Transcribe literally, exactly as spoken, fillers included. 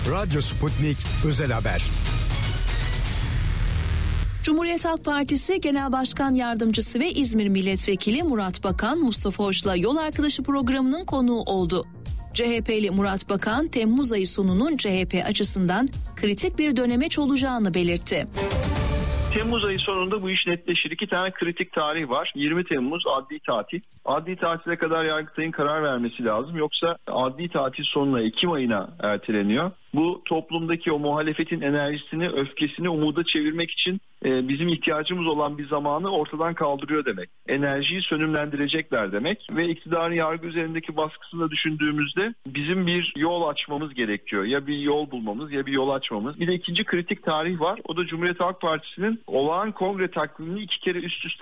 Radyo Sputnik Özel Haber. Cumhuriyet Halk Partisi Genel Başkan Yardımcısı ve İzmir Milletvekili Murat Bakan, Mustafa Hoç'la Yol Arkadaşı programının konuğu oldu. C H P'li Murat Bakan, Temmuz ayı sonunun C H P açısından kritik bir dönemeç olacağını belirtti. Temmuz ayı sonunda bu iş netleşir. İki tane kritik tarih var. yirmi Temmuz adli tatil. Adli tatile kadar Yargıtay'ın karar vermesi lazım. Yoksa adli tatil sonuna Ekim ayına erteleniyor. Bu toplumdaki o muhalefetin enerjisini, öfkesini umuda çevirmek için e, bizim ihtiyacımız olan bir zamanı ortadan kaldırıyor demek. Enerjiyi sönümlendirecekler demek ve iktidarın yargı üzerindeki baskısını da düşündüğümüzde bizim bir yol açmamız gerekiyor. Ya bir yol bulmamız ya bir yol açmamız. Bir de ikinci kritik tarih var. O da Cumhuriyet Halk Partisi'nin olağan kongre takvimini iki kere üst üste